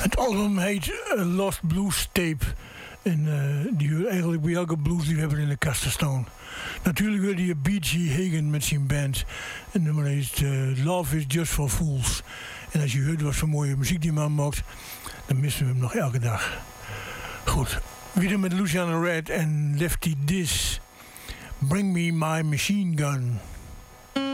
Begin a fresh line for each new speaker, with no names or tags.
Het album heet Lost Blues Tape. En die hoort eigenlijk bij elke blues die we hebben in de kast te staan. Natuurlijk hoorde je B.G. Hagen met zijn band. En nummer heet Love is Just for Fools. En als je hoort wat voor mooie muziek die man maakt, dan missen we hem nog elke dag. Goed, weer met Luciano Red en Lefty Diz. Bring me my machine gun.